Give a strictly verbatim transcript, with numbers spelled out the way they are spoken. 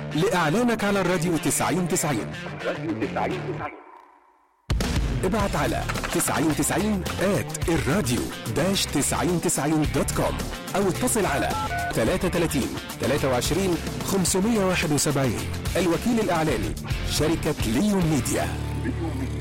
لإعلانك على الراديو تسعين تسعين ابعت على تسعين تسعين آت الراديو داش تسعين تسعين دوت كوم أو اتصل على ثلاثة ثلاثين ثلاثة وعشرين خمسمية وواحد وسبعين. الوكيل الإعلاني شركة ليون ميديا.